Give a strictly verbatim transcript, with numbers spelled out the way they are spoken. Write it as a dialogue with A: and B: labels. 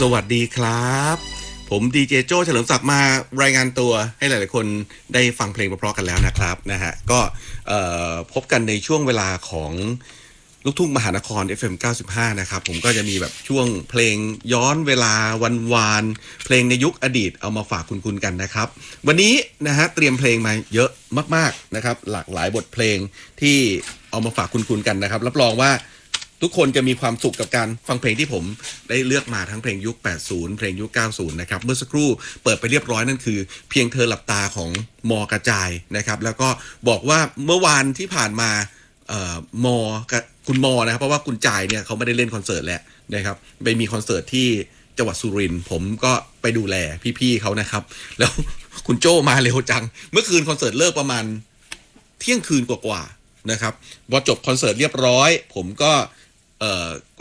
A: สวัสดีครับผมดีเจโจ้เฉลิมศักดิ์มารายงานตัวให้หลายๆคนได้ฟังเพลงเพราะๆกันแล้วนะครับนะฮะก็พบกันในช่วงเวลาของลูกทุ่งมหานคร เอฟ เอ็ม เก้าสิบห้านะครับผมก็จะมีแบบช่วงเพลงย้อนเวลาวันวานเพลงในยุคอดีตเอามาฝากคุณคุณกันนะครับวันนี้นะฮะเตรียมเพลงมาเยอะมากๆนะครับหลากหลายบทเพลงที่เอามาฝากคุณคุณกันนะครับรับรองว่าทุกคนจะมีความสุขกับการฟังเพลงที่ผมได้เลือกมาทั้งเพลงยุคแปดสิบเพลงยุคเก้าสิบนะครับเมื่อสักครู่เปิดไปเรียบร้อยนั่นคือเพียงเธอหลับตาของมอกระจายนะครับแล้วก็บอกว่าเมื่อวานที่ผ่านมาเอ่อมอกับคุณมอนะครับเพราะว่าคุณจ่ายเนี่ยเขาไม่ได้เล่นคอนเสิร์ตแล้วนะครับไปมีคอนเสิร์ตที่จังหวัดสุรินทร์ผมก็ไปดูแลพี่ๆเขานะครับแล้วคุณโจ้มาเร็วจังเมื่อคืนคอนเสิร์ตเลิกประมาณเที่ยงคืนกว่าๆนะครับพอจบคอนเสิร์ตเรียบร้อยผมก็เอ่อ